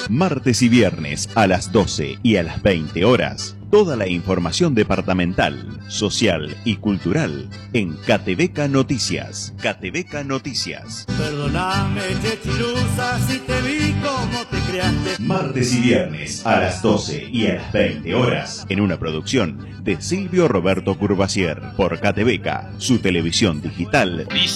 Martes y viernes a las 12 y a las 20 horas. Toda la información departamental, social y cultural en Catebeca Noticias. Catebeca Noticias. Perdóname, Chechirusa, si te vi como te creaste. Martes y viernes a las 12 y a las 20 horas. En una producción de Silvio Roberto Curvacier. Por Catebeca, su televisión digital.